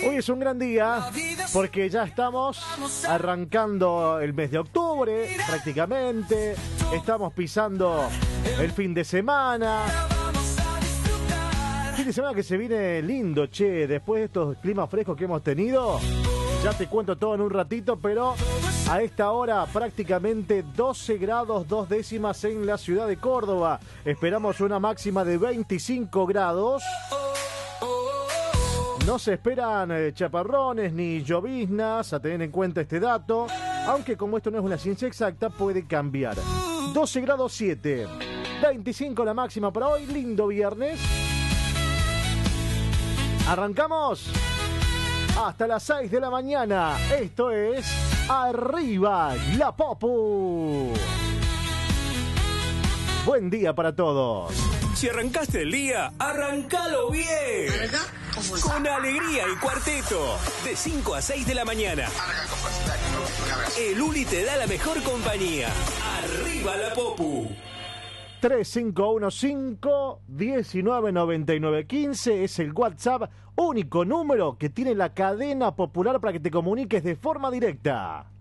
Hoy es un gran día porque ya estamos arrancando el mes de octubre prácticamente. Estamos pisando el fin de semana. Fin de semana que se viene lindo, che. Después de estos climas frescos que hemos tenido, ya te cuento todo en un ratito, pero a esta hora prácticamente 12 grados 2 décimas en la ciudad de Córdoba. Esperamos una máxima de 25 grados. No se esperan chaparrones ni lloviznas, a tener en cuenta este dato, aunque como esto no es una ciencia exacta, puede cambiar. 12 grados 7, 25 la máxima para hoy, lindo viernes. Arrancamos hasta las 6 de la mañana. Esto es Arriba la Popu. Buen día para todos. Si arrancaste el día, arrancalo bien. Con alegría y cuarteto. De 5 a 6 de la mañana. El Uli te da la mejor compañía. Arriba la Popu. 3515-199915 es el WhatsApp, único número que tiene la cadena popular para que te comuniques de forma directa.